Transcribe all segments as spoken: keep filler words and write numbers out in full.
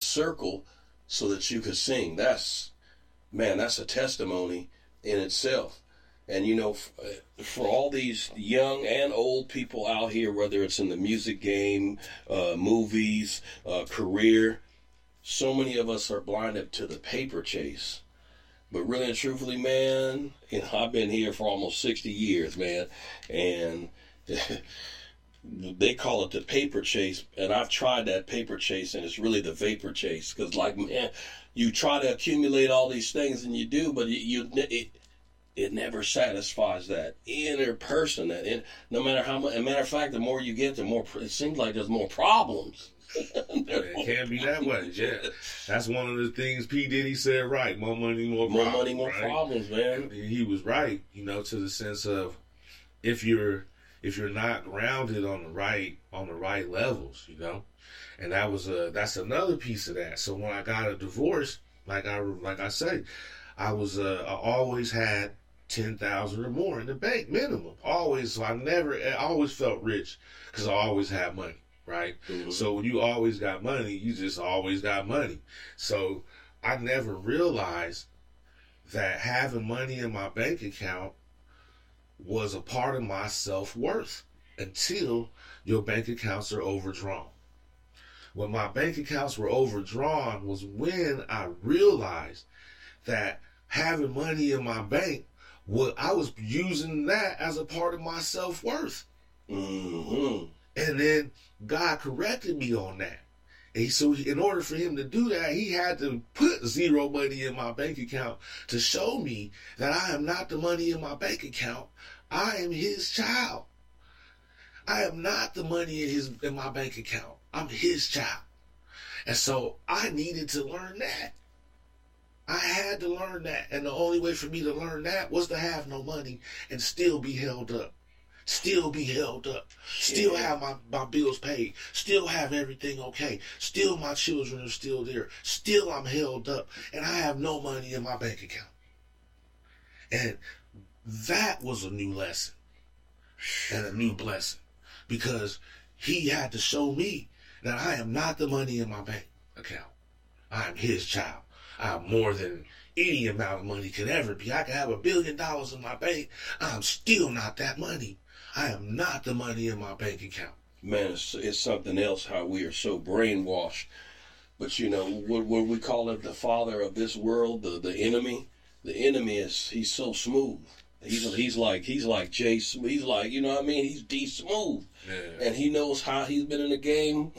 circle so that you could sing. That's, man, that's a testimony in itself. And, you know, for all these young and old people out here, whether it's in the music game, uh, movies, uh, career, so many of us are blinded to the paper chase. But really and truthfully, man, you know, I've been here for almost sixty years, man, and they call it the paper chase, and I've tried that paper chase, and it's really the vapor chase, because, like, man, you try to accumulate all these things, and you do, but you, you it, it never satisfies that inner person. That in, no matter how much, as a matter of fact, the more you get, the more it seems like there's more problems. It can't be that way. Yeah, that's one of the things P. Diddy said. Right, more money, more more problems, money, more right? problems, man. And he was right, you know, to the sense of if you're if you're not grounded on the right on the right levels, you know, and that was a that's another piece of that. So when I got a divorce, like I like I say, I was uh, I always had ten thousand or more in the bank minimum, always. So I never I always felt rich because I always had money. Right? Mm-hmm. So when you always got money, you just always got money. So I never realized that having money in my bank account was a part of my self-worth until your bank accounts are overdrawn. When my bank accounts were overdrawn was when I realized that having money in my bank, well, I was using that as a part of my self-worth. Mm-hmm. And then God corrected me on that. And so in order for him to do that, he had to put zero money in my bank account to show me that I am not the money in my bank account. I am his child. I am not the money in his in my bank account. I'm his child. And so I needed to learn that. I had to learn that. And the only way for me to learn that was to have no money and still be held up. Still be held up. Still Yeah. have my, my bills paid. Still have everything okay. Still my children are still there. Still I'm held up. And I have no money in my bank account. And that was a new lesson. And a new blessing. Because he had to show me that I am not the money in my bank account. I am his child. I have more than any amount of money could ever be. I could have a billion dollars in my bank. I'm still not that money. I am not the money in my bank account. Man, it's, it's something else how we are so brainwashed. But, you know, what, what we call it, the father of this world, the, the enemy, the enemy is, he's so smooth. He's he's like, he's like Jay, he's like, you know what I mean? He's D smooth. Yeah. And he knows how he's been in the game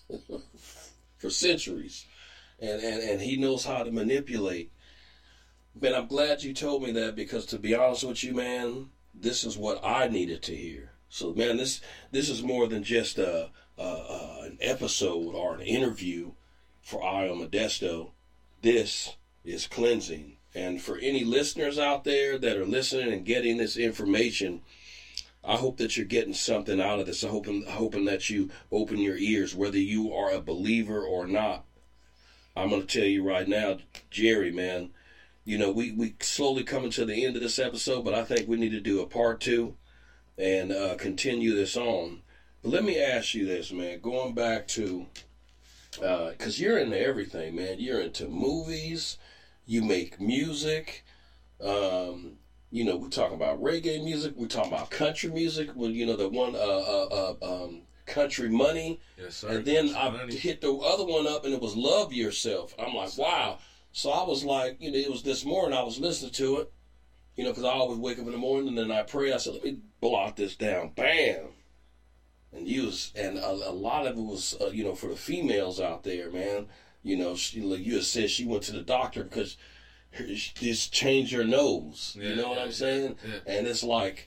for centuries. And, and, and he knows how to manipulate. Man, I'm glad you told me that, because to be honest with you, man, this is what I needed to hear. So, man, this this is more than just a, a, a an episode or an interview for I Am Modesto. This is cleansing. And for any listeners out there that are listening and getting this information, I hope that you're getting something out of this. I hoping hoping that you open your ears, whether you are a believer or not. I'm going to tell you right now, Jerry, man, you know, we, we slowly coming to the end of this episode, but I think we need to do a part two and uh, continue this on. But let me ask you this, man, going back to, because uh, you're into everything, man. You're into movies, you make music, um, you know, we're talking about reggae music, we're talking about country music, well, you know, the one, uh, uh, uh, um, Country Money. Yes, sir. And then Country I Money. hit the other one up, and it was Love Yourself. I'm like, wow. So I was like, you know, it was this morning I was listening to it, you know, because I always wake up in the morning and then I pray. I said, let me blot this down. Bam. And you was, and a, a lot of it was, uh, you know, for the females out there, man. You know, she, like you had said, she went to the doctor because her, just changed her nose. Yeah, you know what yeah, I'm saying? yeah. And it's like,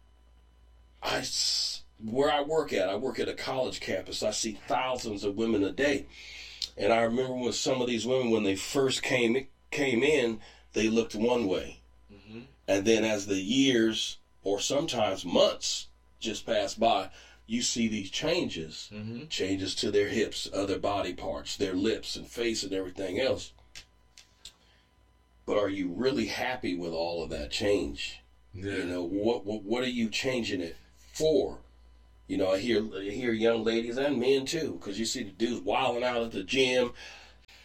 I, where I work at, I work at a college campus. I see thousands of women a day. And I remember when some of these women, when they first came came in, they looked one way. Mm-hmm. And then as the years, or sometimes months, just pass by, you see these changes. Mm-hmm. Changes to their hips, other body parts, their lips and face and everything else. But are you really happy with all of that change? Yeah. You know, what, what what are you changing it for? You know, I hear I hear young ladies and men too, because you see the dudes wilding out at the gym,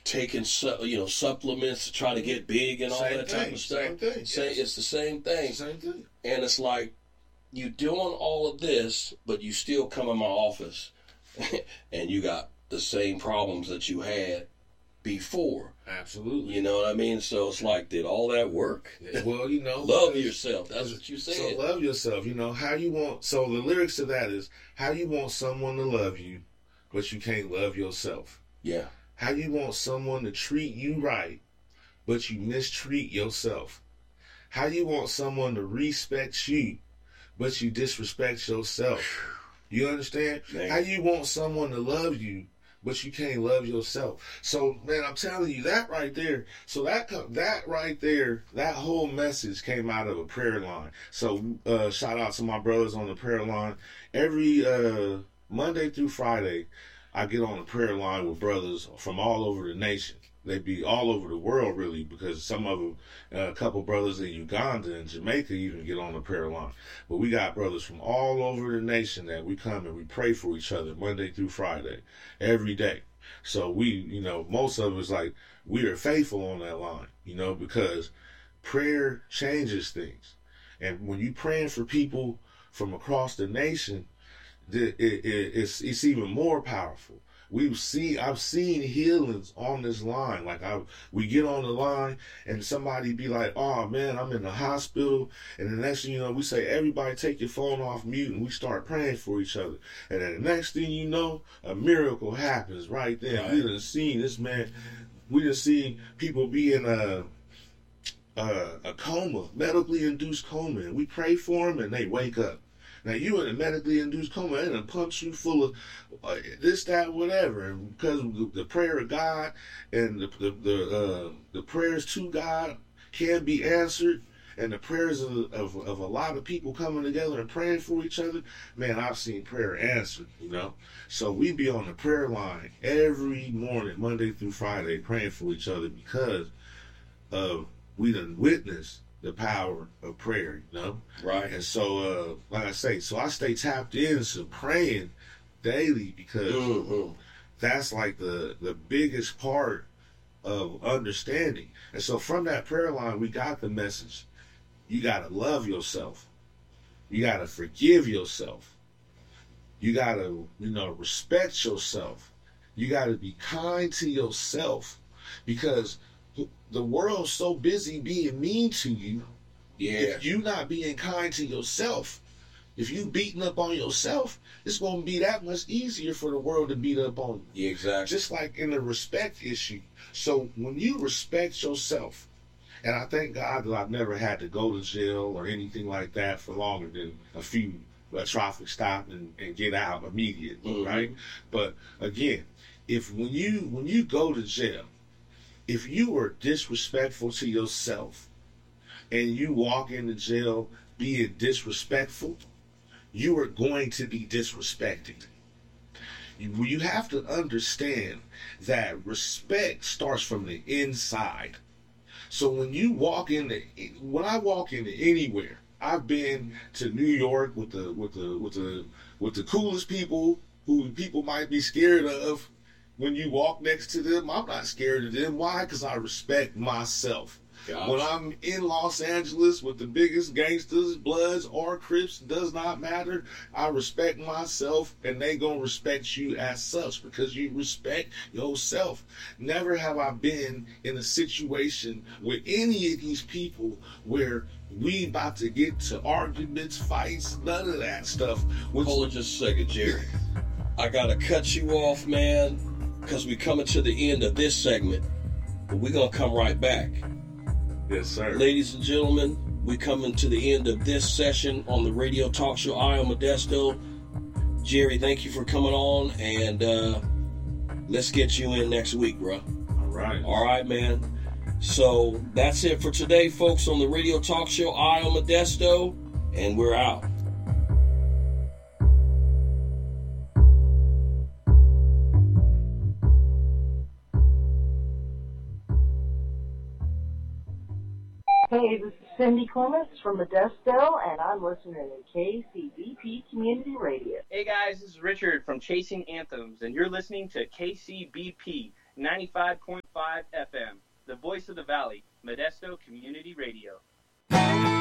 taking su- you know supplements to try to get big and all Same that type thing, of stuff. same thing, Say yes. it's the same thing. Same thing. And it's like you doing all of this, but you still come in my office, and you got the same problems that you had before. Absolutely. You know what I mean? So it's like, did all that work? Well, you know, Love yourself. That's what you said. So love yourself. You know how you want. So the lyrics to that is how you want someone to love you, but you can't love yourself. Yeah. How you want someone to treat you right, but you mistreat yourself. How you want someone to respect you, but you disrespect yourself. You understand? Man. How you want someone to love you, but you can't love yourself. So, man, I'm telling you, that right there, so that that right there, that whole message came out of a prayer line. So, uh, shout out to my brothers on the prayer line. Every uh, Monday through Friday, I get on the prayer line with brothers from all over the nation. They be all over the world, really, because some of them, uh, a couple brothers in Uganda and Jamaica even get on the prayer line. But we got brothers from all over the nation that we come and we pray for each other Monday through Friday, every day. So we, you know, most of us, like, we are faithful on that line, you know, because prayer changes things. And when you praying for people from across the nation, it, it, it's, it's even more powerful. We've seen, I've seen healings on this line. Like I, we get on the line and somebody be like, "Oh man, I'm in the hospital," and the next thing you know, we say, "Everybody take your phone off mute," and we start praying for each other. And then the next thing you know, a miracle happens right there. Right. We done seen this man. We done seen people be in a a, a coma, medically induced coma, and we pray for them and they wake up. Now, you in a medically induced coma, and it pumps you full of uh, this, that, whatever. And because of the, the prayer of God and the the the, uh, the prayers to God can be answered, and the prayers of, of of a lot of people coming together and praying for each other, man, I've seen prayer answered, you know. So we be on the prayer line every morning, Monday through Friday, praying for each other because of we done witnessed the power of prayer, you know? Right. And so, uh, like I say, so I stay tapped into praying daily because mm-hmm. that's like the, the biggest part of understanding. And so from that prayer line, we got the message. You got to love yourself. You got to forgive yourself. You got to, you know, respect yourself. You got to be kind to yourself because the world's so busy being mean to you. Yeah. If you not being kind to yourself, if you beating up on yourself, it's going to be that much easier for the world to beat up on you. Yeah, exactly. Just like in the respect issue. So when you respect yourself, and I thank God that I've never had to go to jail or anything like that for longer than a few a traffic stop and, and get out immediately, mm-hmm. right? But again, if when you when you go to jail, if you are disrespectful to yourself and you walk into jail being disrespectful, you are going to be disrespected. You, you have to understand that respect starts from the inside. So when you walk into, when I walk into anywhere, I've been to New York with the with the with the with the coolest people who people might be scared of. When you walk next to them, I'm not scared of them. Why? Because I respect myself. Gotcha. When I'm in Los Angeles with the biggest gangsters, Bloods, or Crips, does not matter. I respect myself, and they gonna respect you as such because you respect yourself. Never have I been in a situation with any of these people where we about to get to arguments, fights, none of that stuff. Which, hold on just a second, Jerry. I gotta cut you off, man, because we coming to the end of this segment, but we're gonna come right back. Yes, sir. Ladies and gentlemen, we coming to the end of this session on the radio talk show. I am Modesto. Jerry, thank you for coming on, and uh, let's get you in next week, bro. All right. All right, man. So that's it for today, folks, on the radio talk show. I am Modesto, and we're out. Hey, this is Cindy Clements from Modesto, and I'm listening to K C B P Community Radio. Hey guys, this is Richard from Chasing Anthems, and you're listening to K C B P ninety-five point five F M, the voice of the valley, Modesto Community Radio.